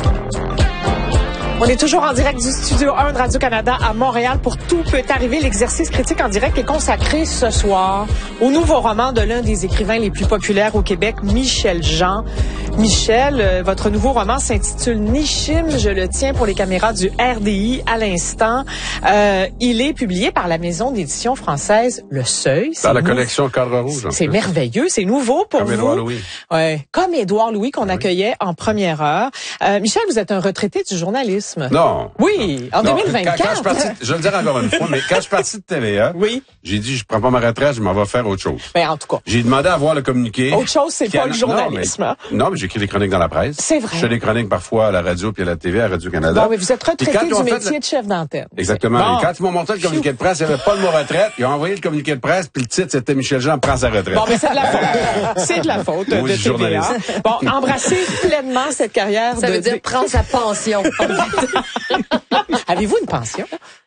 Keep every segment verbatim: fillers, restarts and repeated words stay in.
On est toujours en direct du Studio un de Radio-Canada à Montréal pour Tout peut arriver. L'exercice critique en direct est consacré ce soir au nouveau roman de l'un des écrivains les plus populaires au Québec, Michel Jean. Michel, euh, votre nouveau roman s'intitule Nishim, je le tiens pour les caméras du R D I à l'instant. Euh, il est publié par la maison d'édition française Le Seuil. Dans la collection Cadre Rouge. C'est merveilleux, c'est nouveau pour Comme vous. Édouard Louis. Ouais, comme Édouard Louis qu'on oui. accueillait en première heure. Euh, Michel, vous êtes un retraité du journalisme. Non. Oui, en non, deux mille vingt-quatre. Quand, quand je, parti, je vais le dire encore une fois, mais quand je suis parti de T V A, oui. j'ai dit, je prends pas ma retraite, je m'en vais faire autre chose. Ben, en tout cas. J'ai demandé à voir le communiqué. Autre chose, c'est pas le journalisme. Non, mais, non, mais j'écris des chroniques dans la presse. C'est vrai. Je fais des chroniques parfois à la radio puis à la T V, à Radio-Canada. Bon, mais vous êtes retraité du métier le... de chef d'antenne. Exactement. Bon. Et quand ils m'ont montré le communiqué de presse, il n'y avait pas le mot retraite. Ils ont envoyé le communiqué de presse, puis le titre, c'était Michel Jean prend sa retraite. Bon, mais c'est de la faute. C'est de la faute oui, de T V A. Bon, embrassez pleinement cette carrière. Ça de... veut dire prendre sa pension. Avez-vous une pension?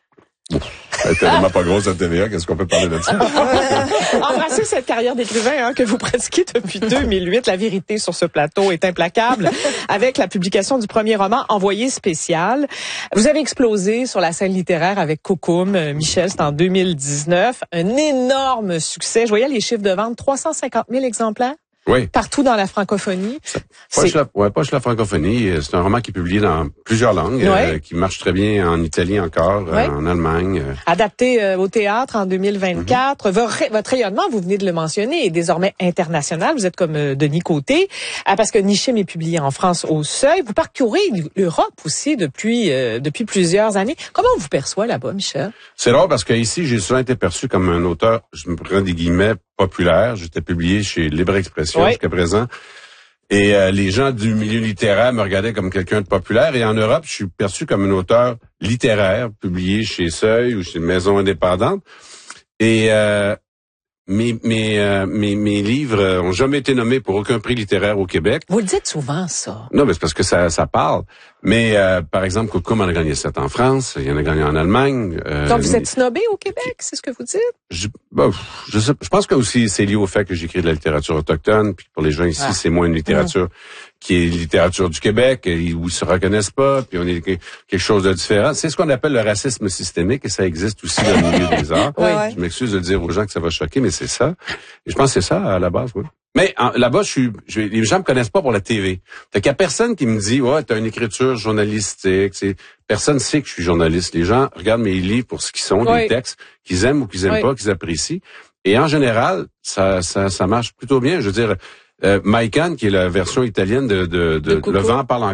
Elle est tellement pas grosse à T V A, qu'est-ce qu'on peut parler de ça? Embrassez cette carrière d'écrivain hein, que vous pratiquez depuis deux mille huit. La vérité sur ce plateau est implacable. Avec la publication du premier roman Envoyé spécial, vous avez explosé sur la scène littéraire avec Coucoum. Michel, c'est en deux mille dix-neuf. Un énorme succès. Je voyais les chiffres de vente, trois cent cinquante mille exemplaires. Oui. Partout dans la francophonie. Pas juste la, ouais, pas juste la francophonie. C'est un roman qui est publié dans plusieurs langues, ouais. euh, qui marche très bien en Italie encore, ouais. euh, en Allemagne. Euh. Adapté euh, au théâtre en deux mille vingt-quatre. Mm-hmm. Votre, votre rayonnement, vous venez de le mentionner, est désormais international. Vous êtes comme euh, Denis Côté, euh, parce que Nishim est publié en France au Seuil. Vous parcourez l'Europe aussi depuis euh, depuis plusieurs années. Comment on vous perçoit là-bas, Michel? C'est drôle parce que ici, j'ai souvent été perçu comme un auteur, je me prends des guillemets, populaire. J'étais publié chez Libre Expression oui. jusqu'à présent. Et euh, les gens du milieu littéraire me regardaient comme quelqu'un de populaire. Et en Europe, je suis perçu comme un auteur littéraire, publié chez Seuil ou chez Maison Indépendante. Et euh, mes, mes, euh, mes, mes livres ont jamais été nommés pour aucun prix littéraire au Québec. Vous le dites souvent, ça. Non, mais c'est parce que ça, ça parle. Mais, euh, par exemple, Coucoum en a gagné sept en France, il en a gagné en Allemagne. Euh, Donc, vous êtes snobé au Québec, c'est ce que vous dites? Je, bah, je, sais, je pense que aussi c'est lié au fait que j'écris de la littérature autochtone, puis pour les gens ici, ah. c'est moins une littérature mmh. qui est littérature du Québec, où ils se reconnaissent pas, puis on est quelque chose de différent. C'est ce qu'on appelle le racisme systémique, et ça existe aussi dans le milieu des arts. Oui. Je m'excuse de dire aux gens que ça va choquer, mais c'est ça. Et je pense que c'est ça, à la base, oui. Mais en, là-bas, je suis, je, les gens me connaissent pas pour la T V. Fait qu'il y a personne qui me dit, ouais, t'as une écriture journalistique. C'est, personne sait que je suis journaliste. Les gens regardent mes livres pour ce qu'ils sont, oui. des textes qu'ils aiment ou qu'ils aiment oui. pas, qu'ils apprécient. Et en général, ça, ça, ça marche plutôt bien. Je veux dire, euh, Maïkan, qui est la version italienne de, de, de, de Le vent parle encore.